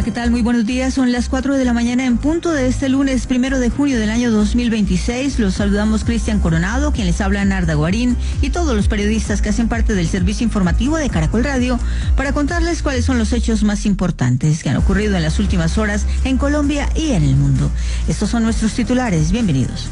Hola, ¿qué tal? Muy buenos días. Son las 4 de la mañana en punto de este lunes 1 de junio del año 2026. Los saludamos Cristian Coronado, quien les habla Narda Guarín, y todos los periodistas que hacen parte del servicio informativo de Caracol Radio para contarles cuáles son los hechos más importantes que han ocurrido en las últimas horas en Colombia y en el mundo. Estos son nuestros titulares. Bienvenidos.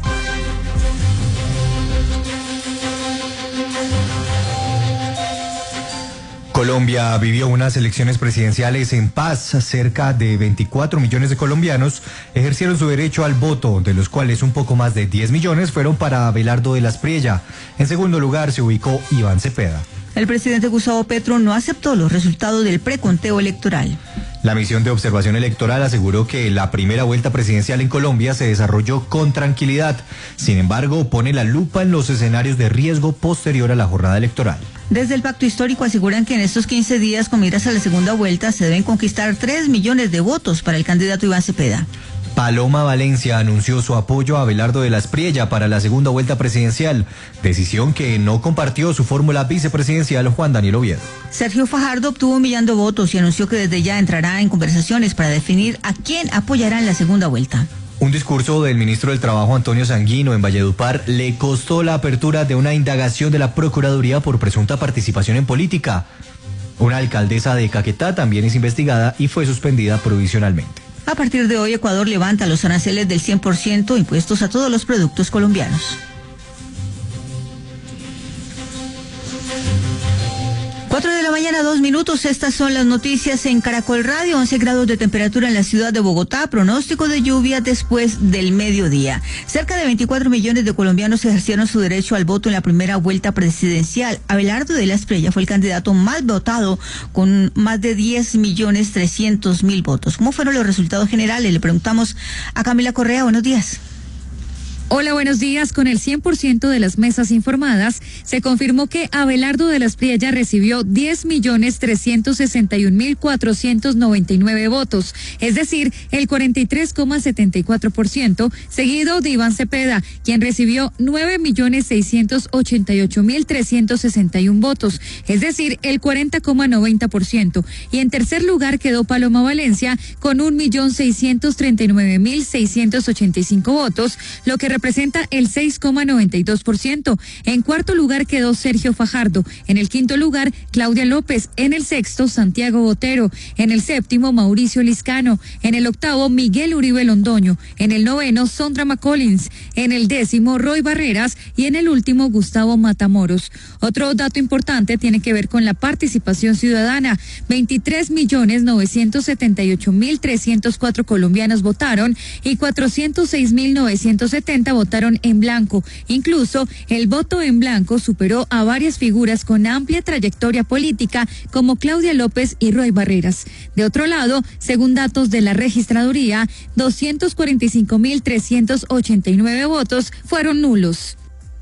Colombia vivió unas elecciones presidenciales en paz. Cerca de 24 millones de colombianos ejercieron su derecho al voto, de los cuales un poco más de 10 millones fueron para Abelardo de la Espriella. En segundo lugar se ubicó Iván Cepeda. El presidente Gustavo Petro no aceptó los resultados del preconteo electoral. La misión de observación electoral aseguró que la primera vuelta presidencial en Colombia se desarrolló con tranquilidad. Sin embargo, pone la lupa en los escenarios de riesgo posterior a la jornada electoral. Desde el Pacto Histórico aseguran que en estos 15 días con miras a la segunda vuelta se deben conquistar 3 millones de votos para el candidato Iván Cepeda. Paloma Valencia anunció su apoyo a Abelardo de la Espriella para la segunda vuelta presidencial, decisión que no compartió su fórmula vicepresidencial Juan Daniel Oviedo. Sergio Fajardo obtuvo 1 millón de votos y anunció que desde ya entrará en conversaciones para definir a quién apoyará en la segunda vuelta. Un discurso del ministro del Trabajo Antonio Sanguino en Valledupar le costó la apertura de una indagación de la Procuraduría por presunta participación en política. Una alcaldesa de Caquetá también es investigada y fue suspendida provisionalmente. A partir de hoy, Ecuador levanta los aranceles del 100% impuestos a todos los productos colombianos. 4 de la mañana, 2 minutos. Estas son las noticias en Caracol Radio. 11 grados de temperatura en la ciudad de Bogotá. Pronóstico de lluvia después del mediodía. Cerca de 24 millones de colombianos ejercieron su derecho al voto en la primera vuelta presidencial. Abelardo de la Espriella fue el candidato más votado con más de 10.300.000 votos. ¿Cómo fueron los resultados generales? Le preguntamos a Camila Correa. Buenos días. Hola, buenos días. Con el 100% de las mesas informadas, se confirmó que Abelardo de la Espriella recibió 10.361.499 votos, es decir, el 43,74%, seguido de Iván Cepeda, quien recibió 9.688.361 votos, es decir, el 40,90%. Y en tercer lugar quedó Paloma Valencia con 1.639.685 votos, lo que representa el 6,92%. En cuarto lugar quedó Sergio Fajardo. En el quinto lugar, Claudia López. En el sexto, Santiago Botero. En el séptimo, Mauricio Liscano. En el octavo, Miguel Uribe Londoño. En el noveno, Sondra McCollins. En el décimo, Roy Barreras. Y en el último, Gustavo Matamoros. Otro dato importante tiene que ver con la participación ciudadana. 23.978.304 colombianos votaron y 406.970 votaron en blanco. Incluso el voto en blanco superó a varias figuras con amplia trayectoria política como Claudia López y Roy Barreras. De otro lado, según datos de la registraduría, 245.389 votos fueron nulos.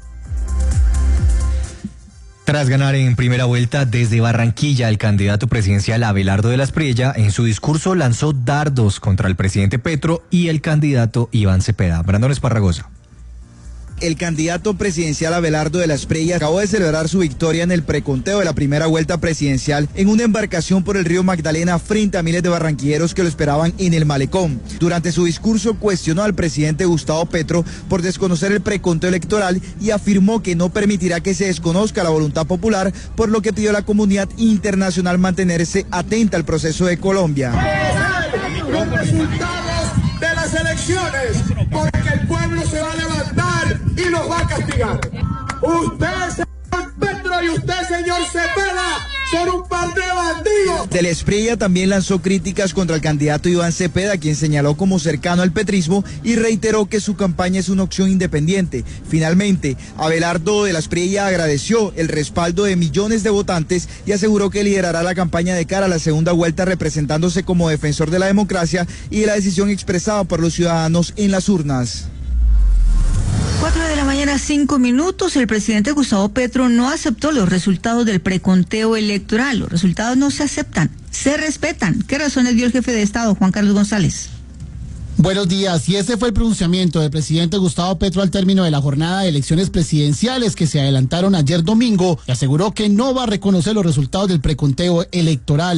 Tras ganar en primera vuelta desde Barranquilla, el candidato presidencial Abelardo de la Espriella en su discurso lanzó dardos contra el presidente Petro y el candidato Iván Cepeda. Brandon Esparragosa. El candidato presidencial Abelardo de la Espriella acabó de celebrar su victoria en el preconteo de la primera vuelta presidencial en una embarcación por el río Magdalena frente a miles de barranquilleros que lo esperaban en el malecón. Durante su discurso cuestionó al presidente Gustavo Petro por desconocer el preconteo electoral y afirmó que no permitirá que se desconozca la voluntad popular, por lo que pidió a la comunidad internacional mantenerse atenta al proceso de Colombia. Los resultados de las elecciones, porque el pueblo se va a levantar y los va a castigar. Usted, señor Petro, y usted, señor Cepeda, son un par de bandidos. De la Espriella también lanzó críticas contra el candidato Iván Cepeda, quien señaló como cercano al petrismo y reiteró que su campaña es una opción independiente. Finalmente, Abelardo de la Espriella agradeció el respaldo de millones de votantes y aseguró que liderará la campaña de cara a la segunda vuelta, representándose como defensor de la democracia y de la decisión expresada por los ciudadanos en las urnas. 4 de la mañana, 5 minutos. El presidente Gustavo Petro no aceptó los resultados del preconteo electoral. Los resultados no se aceptan, se respetan. ¿Qué razones dio el jefe de Estado, Juan Carlos González? Buenos días, y ese fue el pronunciamiento del presidente Gustavo Petro al término de la jornada de elecciones presidenciales que se adelantaron ayer domingo, y aseguró que no va a reconocer los resultados del preconteo electoral.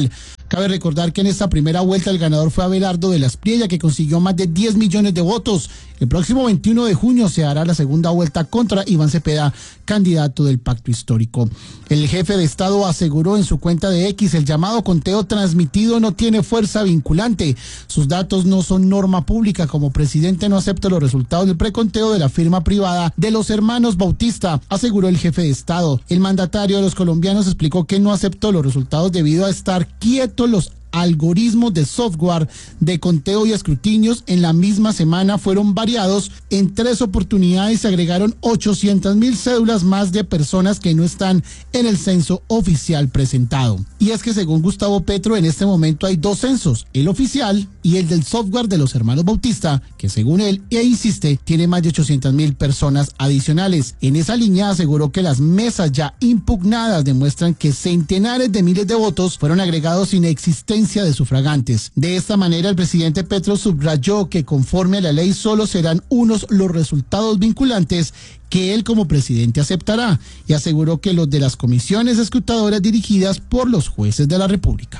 Cabe recordar que en esta primera vuelta el ganador fue Abelardo de la Espriella, que consiguió más de 10 millones de votos. El próximo 21 de junio se hará la segunda vuelta contra Iván Cepeda, candidato del Pacto Histórico. El jefe de Estado aseguró en su cuenta de X: el llamado conteo transmitido no tiene fuerza vinculante. Sus datos no son norma pública. Como presidente no acepto los resultados del preconteo de la firma privada de los hermanos Bautista, aseguró el jefe de Estado. El mandatario de los colombianos explicó que no aceptó los resultados debido a estar quietos los algoritmos de software de conteo y escrutinios. En la misma semana fueron variados. En 3 oportunidades se agregaron 800.000 cédulas más de personas que no están en el censo oficial presentado. Y es que según Gustavo Petro, en este momento hay 2 censos, el oficial y el del software de los hermanos Bautista, que según él, e insiste, tiene más de 800.000 personas adicionales. En esa línea aseguró que las mesas ya impugnadas demuestran que centenares de miles de votos fueron agregados sin existencia de sufragantes. De esta manera, el presidente Petro subrayó que conforme a la ley solo serán unos los resultados vinculantes que él como presidente aceptará, y aseguró que los de las comisiones escrutadoras dirigidas por los jueces de la República.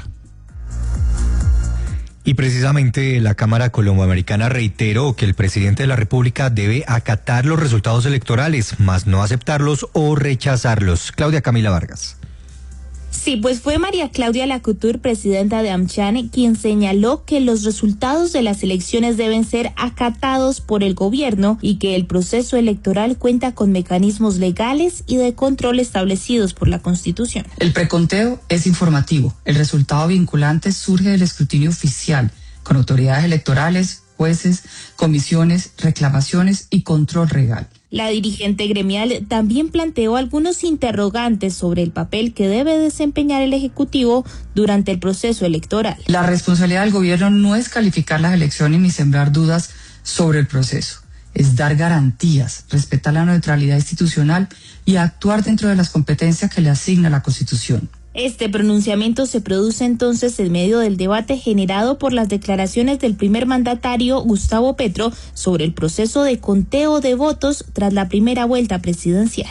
Y precisamente la Cámara Colomboamericana reiteró que el presidente de la República debe acatar los resultados electorales, más no aceptarlos o rechazarlos. Claudia Camila Vargas. Sí, pues fue María Claudia Lacouture, presidenta de AmCham, quien señaló que los resultados de las elecciones deben ser acatados por el gobierno y que el proceso electoral cuenta con mecanismos legales y de control establecidos por la Constitución. El preconteo es informativo. El resultado vinculante surge del escrutinio oficial, con autoridades electorales, jueces, comisiones, reclamaciones y control legal. La dirigente gremial también planteó algunos interrogantes sobre el papel que debe desempeñar el Ejecutivo durante el proceso electoral. La responsabilidad del gobierno no es calificar las elecciones ni sembrar dudas sobre el proceso. Es dar garantías, respetar la neutralidad institucional y actuar dentro de las competencias que le asigna la Constitución. Este pronunciamiento se produce entonces en medio del debate generado por las declaraciones del primer mandatario Gustavo Petro sobre el proceso de conteo de votos tras la primera vuelta presidencial.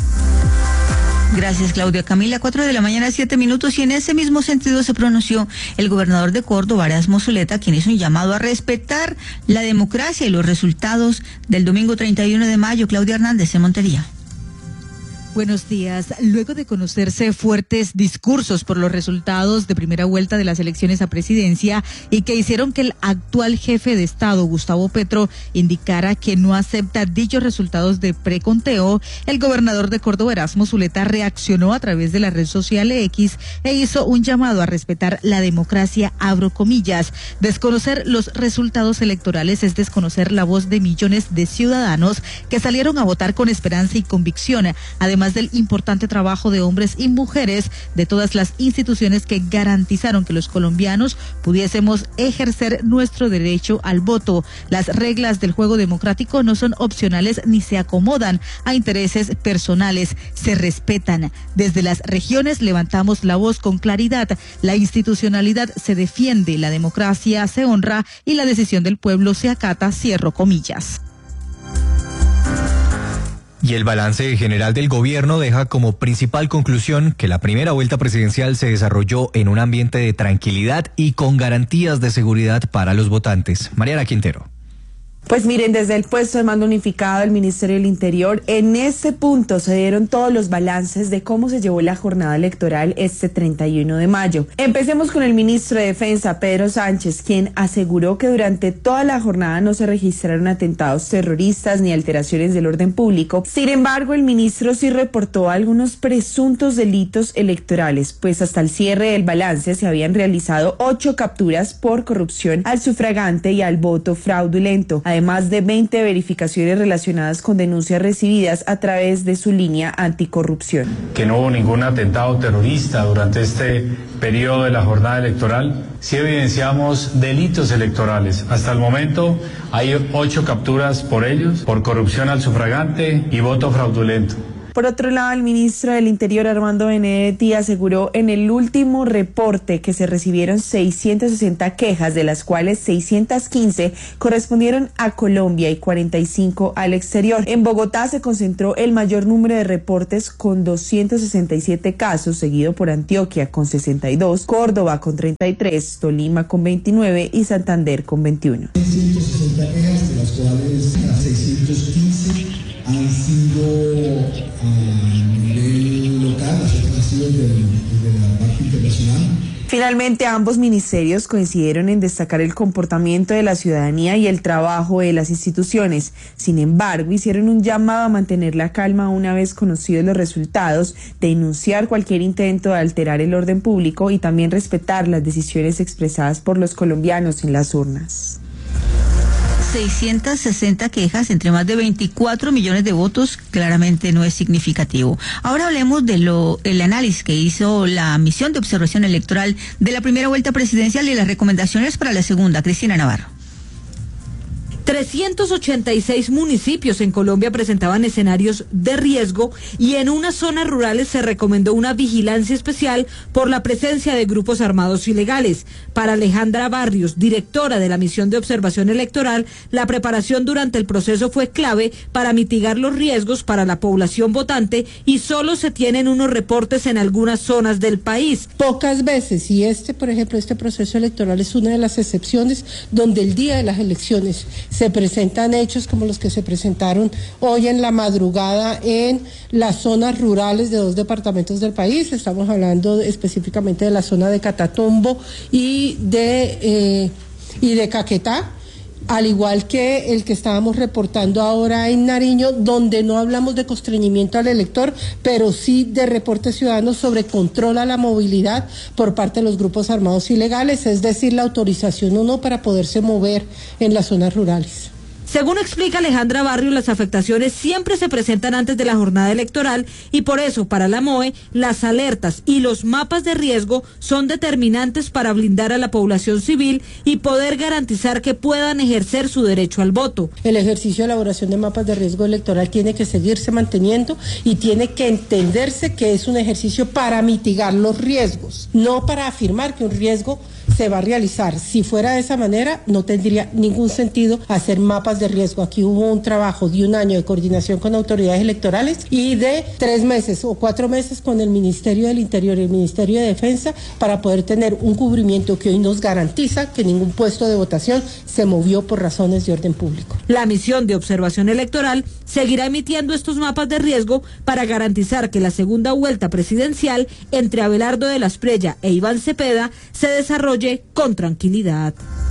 Gracias, Claudia Camila. 4:07 a.m, y en ese mismo sentido se pronunció el gobernador de Córdoba, Erasmo Zuleta, quien hizo un llamado a respetar la democracia y los resultados del domingo 31 de mayo. Claudia Hernández, en Montería. Buenos días. Luego de conocerse fuertes discursos por los resultados de primera vuelta de las elecciones a presidencia y que hicieron que el actual jefe de Estado, Gustavo Petro, indicara que no acepta dichos resultados de preconteo, el gobernador de Córdoba, Erasmo Zuleta, reaccionó a través de la red social X e hizo un llamado a respetar la democracia, abro comillas. Desconocer los resultados electorales es desconocer la voz de millones de ciudadanos que salieron a votar con esperanza y convicción, además del importante trabajo de hombres y mujeres de todas las instituciones que garantizaron que los colombianos pudiésemos ejercer nuestro derecho al voto. Las reglas del juego democrático no son opcionales ni se acomodan a intereses personales, se respetan. Desde las regiones levantamos la voz con claridad. La institucionalidad se defiende, la democracia se honra y la decisión del pueblo se acata, cierro comillas. Y el balance general del gobierno deja como principal conclusión que la primera vuelta presidencial se desarrolló en un ambiente de tranquilidad y con garantías de seguridad para los votantes. Mariana Quintero. Pues miren, desde el puesto de mando unificado del Ministerio del Interior, en ese punto se dieron todos los balances de cómo se llevó la jornada electoral este 31 de mayo. Empecemos con el ministro de Defensa, Pedro Sánchez, quien aseguró que durante toda la jornada no se registraron atentados terroristas ni alteraciones del orden público. Sin embargo, el ministro sí reportó algunos presuntos delitos electorales, pues hasta el cierre del balance se habían realizado 8 capturas por corrupción al sufragante y al voto fraudulento, además de 20 verificaciones relacionadas con denuncias recibidas a través de su línea anticorrupción. Que no hubo ningún atentado terrorista durante este periodo de la jornada electoral. Sí evidenciamos delitos electorales. Hasta el momento hay 8 capturas por ellos, por corrupción al sufragante y voto fraudulento. Por otro lado, el ministro del Interior, Armando Benedetti, aseguró en el último reporte que se recibieron 660 quejas, de las cuales 615 correspondieron a Colombia y 45 al exterior. En Bogotá se concentró el mayor número de reportes con 267 casos, seguido por Antioquia con 62, Córdoba con 33, Tolima con 29 y Santander con 21. 160 quejas, de las cuales 615 han sido a nivel local, las otras han sido desde la parte internacional. Finalmente, ambos ministerios coincidieron en destacar el comportamiento de la ciudadanía y el trabajo de las instituciones. Sin embargo, hicieron un llamado a mantener la calma una vez conocidos los resultados, denunciar cualquier intento de alterar el orden público y también respetar las decisiones expresadas por los colombianos en las urnas. 660 quejas entre más de 24 millones de votos claramente no es significativo. Ahora hablemos el análisis que hizo la misión de observación electoral de la primera vuelta presidencial y las recomendaciones para la segunda. Cristina Navarro. 386 municipios en Colombia presentaban escenarios de riesgo y en unas zonas rurales se recomendó una vigilancia especial por la presencia de grupos armados ilegales. Para Alejandra Barrios, directora de la misión de observación electoral, la preparación durante el proceso fue clave para mitigar los riesgos para la población votante y solo se tienen unos reportes en algunas zonas del país. Pocas veces, y por ejemplo, este proceso electoral es una de las excepciones donde el día de las elecciones se presentan hechos como los que se presentaron hoy en la madrugada en las zonas rurales de 2 departamentos del país. Estamos hablando específicamente de la zona de Catatumbo y de Caquetá, al igual que el que estábamos reportando ahora en Nariño, donde no hablamos de constreñimiento al elector, pero sí de reportes ciudadanos sobre control a la movilidad por parte de los grupos armados ilegales, es decir, la autorización o no para poderse mover en las zonas rurales. Según explica Alejandra Barrio, las afectaciones siempre se presentan antes de la jornada electoral y por eso para la MOE las alertas y los mapas de riesgo son determinantes para blindar a la población civil y poder garantizar que puedan ejercer su derecho al voto. El ejercicio de elaboración de mapas de riesgo electoral tiene que seguirse manteniendo y tiene que entenderse que es un ejercicio para mitigar los riesgos, no para afirmar que un riesgo se va a realizar. Si fuera de esa manera, no tendría ningún sentido hacer mapas de riesgo. Aquí hubo un trabajo de 1 año de coordinación con autoridades electorales y de 3 meses o 4 meses con el Ministerio del Interior y el Ministerio de Defensa para poder tener un cubrimiento que hoy nos garantiza que ningún puesto de votación se movió por razones de orden público. La misión de observación electoral seguirá emitiendo estos mapas de riesgo para garantizar que la segunda vuelta presidencial entre Abelardo de la Espriella e Iván Cepeda se desarrolle con tranquilidad.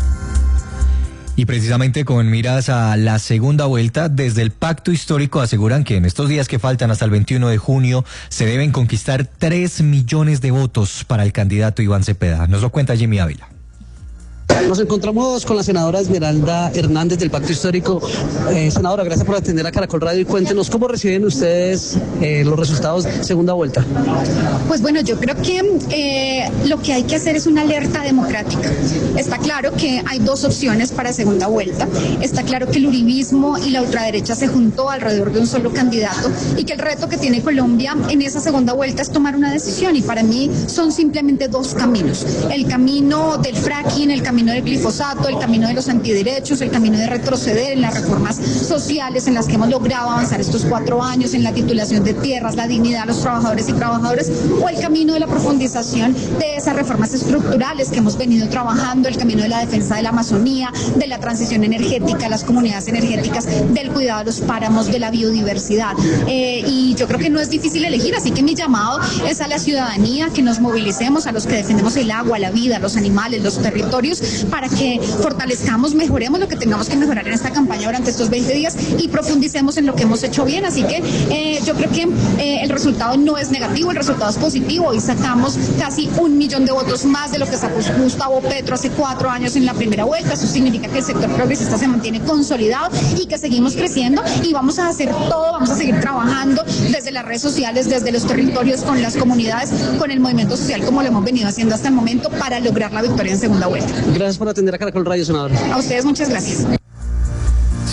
Y precisamente con miras a la segunda vuelta, desde el Pacto Histórico aseguran que en estos días que faltan hasta el 21 de junio se deben conquistar 3 millones de votos para el candidato Iván Cepeda. Nos lo cuenta Jimmy Ávila. Nos encontramos con la senadora Esmeralda Hernández del Pacto Histórico. Senadora, gracias por atender a Caracol Radio y cuéntenos cómo reciben ustedes los resultados de segunda vuelta. Pues bueno, yo creo que lo que hay que hacer es una alerta democrática. Está claro que hay 2 opciones para segunda vuelta. Está claro que el uribismo y la ultraderecha se juntó alrededor de un solo candidato y que el reto que tiene Colombia en esa segunda vuelta es tomar una decisión y para mí son simplemente 2 caminos. El camino del fracking, el camino del glifosato, el camino de los antiderechos, el camino de retroceder en las reformas sociales en las que hemos logrado avanzar estos 4 años, en la titulación de tierras, la dignidad de los trabajadores y trabajadoras, o el camino de la profundización de esas reformas estructurales que hemos venido trabajando, el camino de la defensa de la Amazonía, de la transición energética, las comunidades energéticas, del cuidado de los páramos, de la biodiversidad. Y yo creo que no es difícil elegir, así que mi llamado es a la ciudadanía que nos movilicemos, a los que defendemos el agua, la vida, los animales, los territorios, para que fortalezcamos, mejoremos lo que tengamos que mejorar en esta campaña durante estos 20 días y profundicemos en lo que hemos hecho bien. Así que yo creo que el resultado no es negativo, el resultado es positivo. Hoy sacamos casi 1 millón de votos más de lo que sacó Gustavo Petro hace 4 años en la primera vuelta. Eso significa que el sector progresista se mantiene consolidado y que seguimos creciendo y vamos a hacer todo, vamos a seguir trabajando desde las redes sociales, desde los territorios, con las comunidades, con el movimiento social como lo hemos venido haciendo hasta el momento para lograr la victoria en segunda vuelta. Gracias por atender a Caracol Radio, senadora. A ustedes muchas gracias.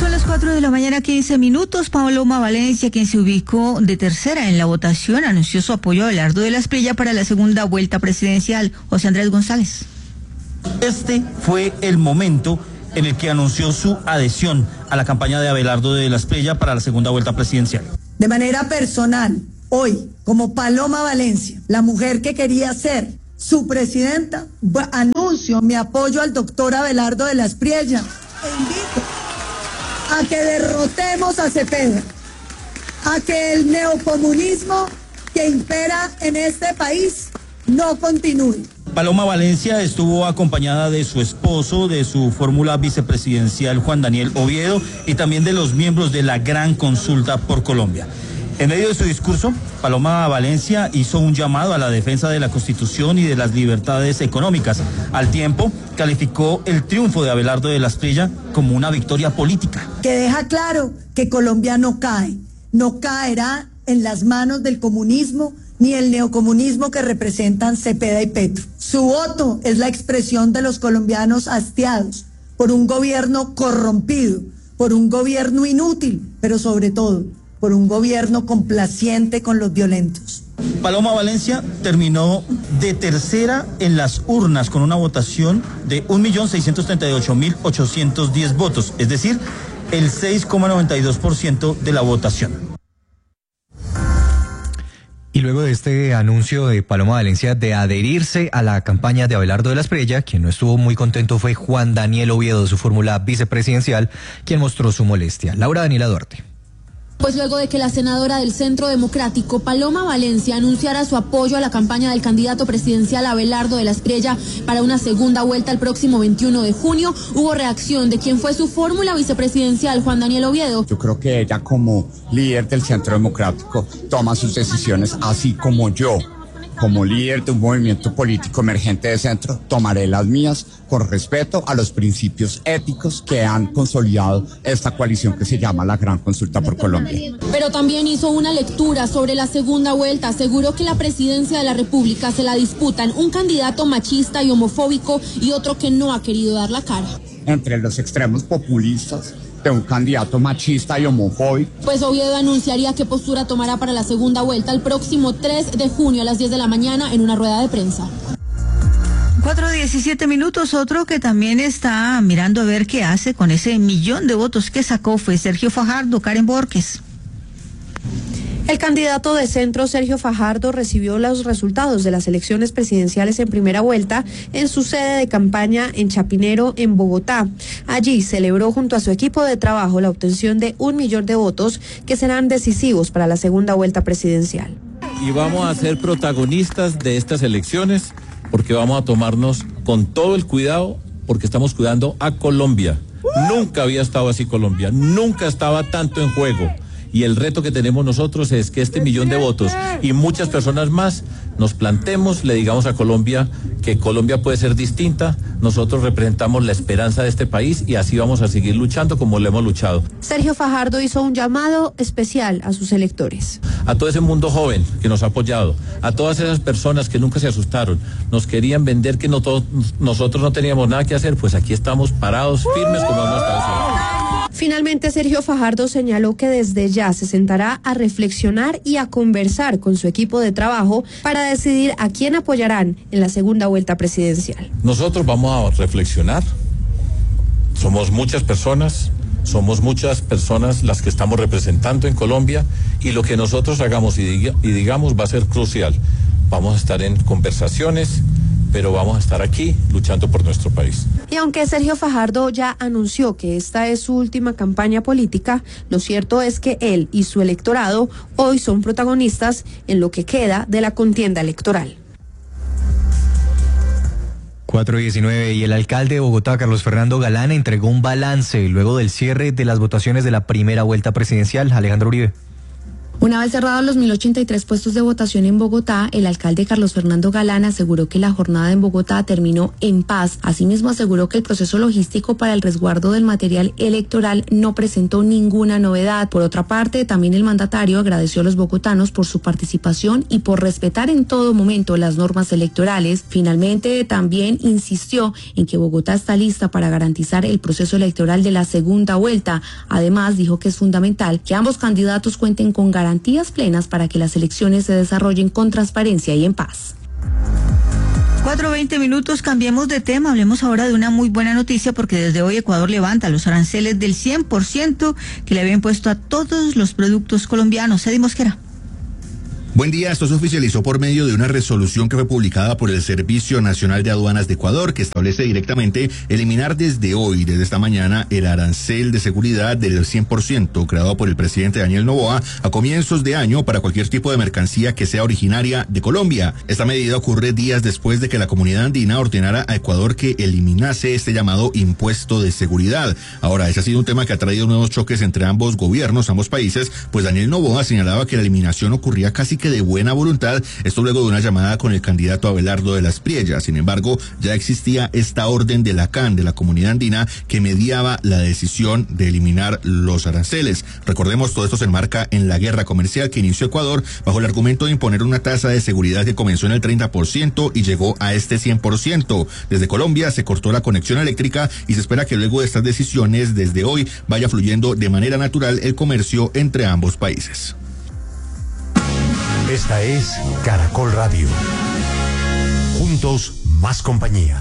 Son las 4 de la mañana, 15 minutos. Paloma Valencia, quien se ubicó de tercera en la votación, anunció su apoyo a Abelardo de la Espriella para la segunda vuelta presidencial. José Andrés González. Este fue el momento en el que anunció su adhesión a la campaña de Abelardo de la Espriella para la segunda vuelta presidencial. De manera personal, hoy, como Paloma Valencia, la mujer que quería ser su presidenta, anuncio mi apoyo al doctor Abelardo de la Espriella e invito a que derrotemos a Cepeda, a que el neocomunismo que impera en este país no continúe. Paloma Valencia estuvo acompañada de su esposo, de su fórmula vicepresidencial Juan Daniel Oviedo y también de los miembros de la Gran Consulta por Colombia. En medio de su discurso, Paloma Valencia hizo un llamado a la defensa de la Constitución y de las libertades económicas. Al tiempo, calificó el triunfo de Abelardo de la Espriella como una victoria política. Que deja claro que Colombia no cae, no caerá en las manos del comunismo ni el neocomunismo que representan Cepeda y Petro. Su voto es la expresión de los colombianos hastiados por un gobierno corrompido, por un gobierno inútil, pero sobre todo por un gobierno complaciente con los violentos. Paloma Valencia terminó de tercera en las urnas con una votación de 1.638.810 votos, es decir, el 6,92% de la votación. Y luego de este anuncio de Paloma Valencia de adherirse a la campaña de Abelardo de la Espriella, quien no estuvo muy contento fue Juan Daniel Oviedo, su fórmula vicepresidencial, quien mostró su molestia. Laura Daniela Duarte. Pues luego de que la senadora del Centro Democrático, Paloma Valencia, anunciara su apoyo a la campaña del candidato presidencial Abelardo de la Espriella para una segunda vuelta el próximo 21 de junio, hubo reacción de quien fue su fórmula vicepresidencial, Juan Daniel Oviedo. Yo creo que ella, como líder del Centro Democrático, toma sus decisiones, así como yo, como líder de un movimiento político emergente de centro, tomaré las mías con respeto a los principios éticos que han consolidado esta coalición que se llama la Gran Consulta por Colombia. Pero también hizo una lectura sobre la segunda vuelta. Aseguró que la presidencia de la República se la disputan un candidato machista y homofóbico y otro que no ha querido dar la cara. Entre los extremos populistas de un candidato machista y homofóbico. Pues Oviedo anunciaría qué postura tomará para la segunda vuelta el próximo 3 de junio a las 10 de la mañana en una rueda de prensa. 4:17 minutos. Otro que también está mirando a ver qué hace con ese 1.000.000 de votos que sacó fue Sergio Fajardo. Karen Borges. El candidato de centro, Sergio Fajardo, recibió los resultados de las elecciones presidenciales en primera vuelta en su sede de campaña en Chapinero, en Bogotá. Allí celebró junto a su equipo de trabajo la obtención de 1.000.000 de votos que serán decisivos para la segunda vuelta presidencial. Y vamos a ser protagonistas de estas elecciones porque vamos a tomarnos con todo el cuidado porque estamos cuidando a Colombia. Nunca había estado así Colombia, nunca estaba tanto en juego. Y el reto que tenemos nosotros es que este 1.000.000 de votos y muchas personas más nos plantemos, le digamos a Colombia que Colombia puede ser distinta. Nosotros representamos la esperanza de este país y así vamos a seguir luchando como lo hemos luchado. Sergio Fajardo hizo un llamado especial a sus electores. A todo ese mundo joven que nos ha apoyado, a todas esas personas que nunca se asustaron, nos querían vender que nosotros no teníamos nada que hacer, pues aquí estamos parados, firmes como hemos estado siempre. Finalmente, Sergio Fajardo señaló que desde ya se sentará a reflexionar y a conversar con su equipo de trabajo para decidir a quién apoyarán en la segunda vuelta presidencial. Nosotros vamos a reflexionar. Somos muchas personas las que estamos representando en Colombia y lo que nosotros hagamos y digamos va a ser crucial. Vamos a estar en conversaciones, pero vamos a estar aquí luchando por nuestro país. Y aunque Sergio Fajardo ya anunció que esta es su última campaña política, lo cierto es que él y su electorado hoy son protagonistas en lo que queda de la contienda electoral. 4:19 y el alcalde de Bogotá, Carlos Fernando Galán, entregó un balance luego del cierre de las votaciones de la primera vuelta presidencial. Alejandro Uribe. Una vez cerrados los 1.083 puestos de votación en Bogotá, el alcalde Carlos Fernando Galán aseguró que la jornada en Bogotá terminó en paz. Asimismo, aseguró que el proceso logístico para el resguardo del material electoral no presentó ninguna novedad. Por otra parte, también el mandatario agradeció a los bogotanos por su participación y por respetar en todo momento las normas electorales. Finalmente, también insistió en que Bogotá está lista para garantizar el proceso electoral de la segunda vuelta. Además, dijo que es fundamental que ambos candidatos cuenten con garantías plenas para que las elecciones se desarrollen con transparencia y en paz. 4:20, cambiemos de tema, hablemos ahora de una muy buena noticia porque desde hoy Ecuador levanta los aranceles del 100% que le habían puesto a todos los productos colombianos. Eddie Mosquera. Buen día, esto se oficializó por medio de una resolución que fue publicada por el Servicio Nacional de Aduanas de Ecuador, que establece directamente eliminar desde esta mañana, el arancel de seguridad del 100% creado por el presidente Daniel Noboa a comienzos de año para cualquier tipo de mercancía que sea originaria de Colombia. Esta medida ocurre días después de que la comunidad andina ordenara a Ecuador que eliminase este llamado impuesto de seguridad. Ahora, ese ha sido un tema que ha traído nuevos choques entre ambos gobiernos, ambos países, pues Daniel Noboa señalaba que la eliminación ocurría casi que de buena voluntad, esto luego de una llamada con el candidato Abelardo de las Priellas. Sin embargo, ya existía esta orden de la CAN, de la comunidad andina, que mediaba la decisión de eliminar los aranceles. Recordemos, todo esto se enmarca en la guerra comercial que inició Ecuador bajo el argumento de imponer una tasa de seguridad que comenzó en el 30% y llegó a este 100%. Desde Colombia se cortó la conexión eléctrica y se espera que luego de estas decisiones, desde hoy, vaya fluyendo de manera natural el comercio entre ambos países. Esta es Caracol Radio. Juntos, más compañía.